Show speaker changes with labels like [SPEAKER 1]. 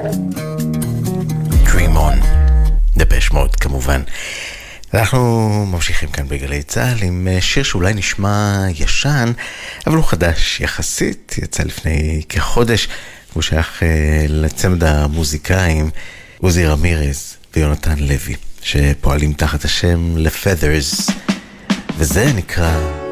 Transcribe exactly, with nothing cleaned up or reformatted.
[SPEAKER 1] Dream On, דפש מוד כמובן. אנחנו ממשיכים כאן בגלי צהל עם שיר שאולי נשמע ישן, אבל הוא חדש יחסית, יצא לפני כחודש, הוא שייך לצמד המוזיקאים עוזי רמירז ויונתן לוי, שפועלים תחת השם לפדרס, וזה נקרא